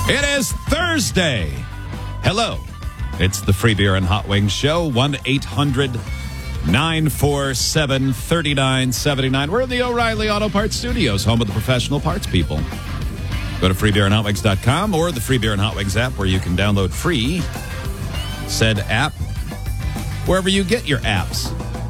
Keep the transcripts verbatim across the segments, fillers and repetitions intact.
It is Thursday. Hello. It's the Free Beer and Hot Wings Show. one eight hundred nine four seven three nine seven nine. We're in the O'Reilly Auto Parts Studios, home of the professional parts people. Go to free beer and hot wings dot com or the Free Beer and Hot Wings app, where you can download free said app wherever you get your apps.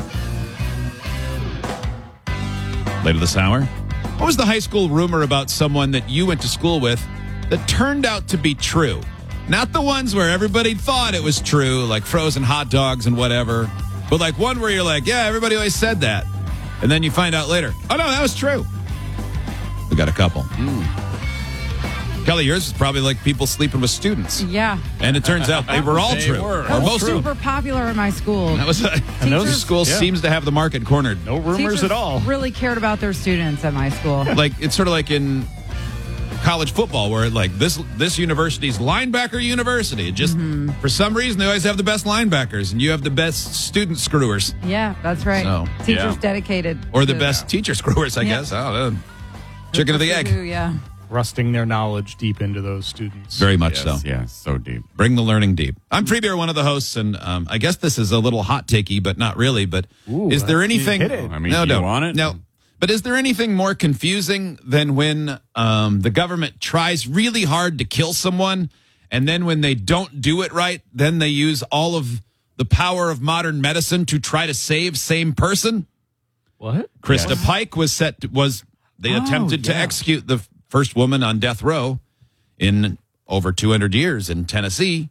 Later this hour, what was the high school rumor about someone that you went to school with that turned out to be true? Not the ones where everybody thought it was true, like frozen hot dogs and whatever, but like one where you're like, yeah, everybody always said that. And then you find out later, oh, no, that was true. We got a couple. Mm. Kelly, yours is probably like people sleeping with students. Yeah. And it turns out they were all They true. were. Or most super of them. popular in my school. That was a, and those school yeah. seems to have the market cornered. No rumors Teachers at all. really cared about their students at my school. Like, it's sort of like in college football, where like this this university's linebacker university. It just mm-hmm. for some reason they always have the best linebackers, and you have the best student screwers. Yeah, that's right. So, Teachers yeah. dedicated. Or the to, best teacher screwers, I Yeah. guess. Oh, uh, chicken or the egg. Yeah. Rusting their knowledge deep into those students. Very much Yes, so. Yeah, so deep. Bring the learning deep. I'm Free Beer, one of the hosts, and um, I guess this is a little hot takey, but not really. But Ooh, is there you anything? hit it. I mean, no, do you no, want it? No. But is there anything more confusing than when um, the government tries really hard to kill someone, and then when they don't do it right, then they use all of the power of modern medicine to try to save same person? What? Krista Yes. Pike was set. Was they Oh, attempted to yeah. execute the first woman on death row in over two hundred years in Tennessee,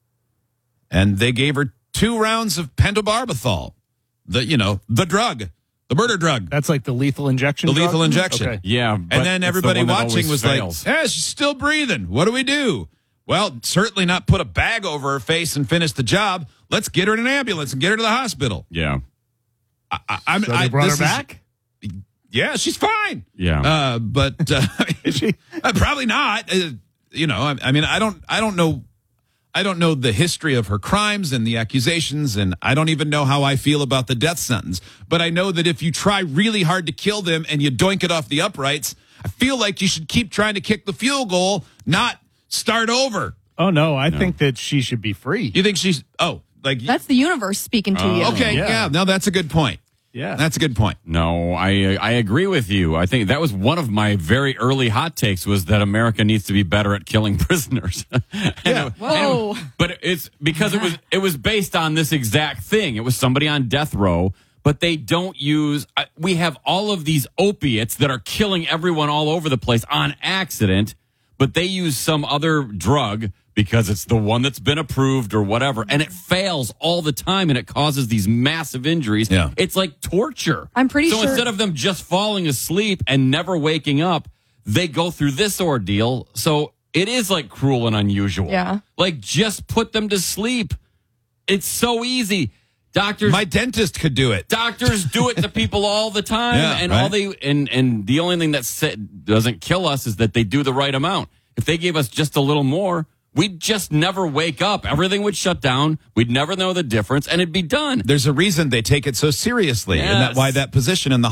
and they gave her two rounds of pentobarbital, the you know the drug, the murder drug, That's like the lethal injection. the drug? lethal injection. Okay. Yeah, but And then it's the everybody one that watching always was fails. like, "Yeah, she's still breathing. What do we do?" Well, certainly not put a bag over her face and finish the job. Let's get her in an ambulance and get her to the hospital. Yeah, I, I, I'm, So they I, brought her this is- back? Yeah, she's fine. yeah. Uh, but uh, Is she? uh, probably not. Uh, you know, I, I mean, I don't, I don't know, I don't know the history of her crimes and the accusations, and I don't even know how I feel about the death sentence. But I know that if you try really hard to kill them and you doink it off the uprights, I feel like you should keep trying to kick the field goal, not start over. Oh, no. I think that she should be free. You think she's? Oh, like That's the universe speaking to you. okay, yeah. yeah. No, that's a good point. Yeah. That's a good point. No, I I agree with you. I think that was one of my very early hot takes, was that America needs to be better at killing prisoners. Yeah. Whoa. But it's because it was it was based on this exact thing. It was somebody on death row, but they don't use. I- We have all of these opiates that are killing everyone all over the place on accident, but they use some other drug because it's the one that's been approved or whatever, and it fails all the time, and it causes these massive injuries. Yeah. It's like torture. I'm pretty so sure- instead of them just falling asleep and never waking up, they go through this ordeal. So it is like cruel and unusual. Yeah. Like, just put them to sleep. It's so easy. Doctors My dentist could do it. doctors do it to people all the time, Yeah, and right. all they and and the only thing that sa- doesn't kill us is that they do the right amount. If they gave us just a little more, we'd just never wake up. Everything would shut down. We'd never know the difference, and it'd be done. There's a reason they take it so seriously, and that Yes. why that position in the